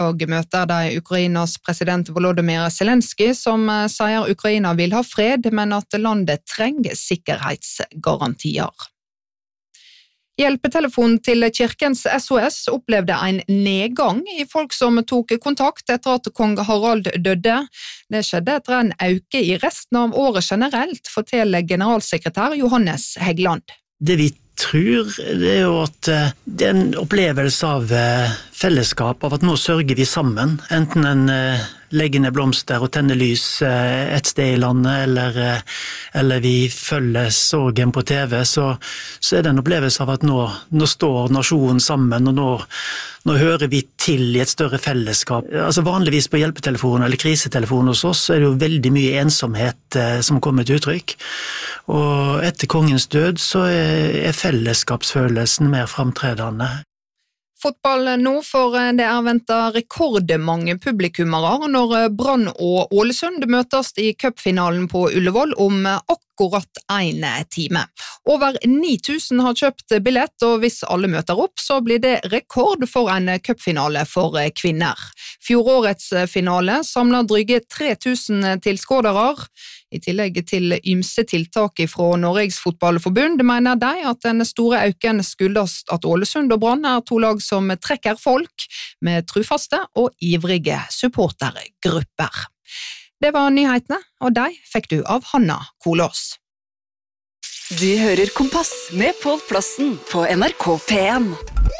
Og møter de Ukrainas president Volodymyr Zelensky, som sier Ukraina vil ha fred, men at landet trenger sikkerhetsgarantier. Hjelpetelefonen til Kirkens SOS opplevde en nedgang i folk som tok kontakt etter at kong Harald døde. Det skjedde etter en øke i resten av året generelt, forteller generalsekretær Johannes Hegland. Det vi tror det er jo at det er en opplevelse av fellesskap, av at nå sørger vi sammen, enten en legger ned blomster og tenner lys et sted i landet, eller vi følger sorgen på TV, så er det en opplevelse av at nå står nasjonen sammen, og nå hører vi til i et større fellesskap. Altså vanligvis på hjelpetelefon eller krisetelefon hos oss er det jo veldig mye ensomhet som kommer til uttrykk, og etter kongens død så er fellesskapsfølelsen mer fremtredende. Fotball nå, for det er ventet rekordmange publikummere når Brann og Ålesund møtes i cupfinalen på Ullevål om akkurat 1 time. Over 9000 har kjøpt billett, og hvis alle møter opp, så blir det rekord for en cupfinale for kvinner. Fjorårets finale samler dryge 3000 tilskuere. I tillegg til ymse tiltak fra Norges Fotballforbund mener de at den store øken skyldes at Ålesund og Brann er 2 lag som trekker folk med trufaste og ivrige supportergrupper. Det var nyhetene, og de fikk du av Hanna Kolås. Du hører Kompass med Pål Plassen på NRK P1.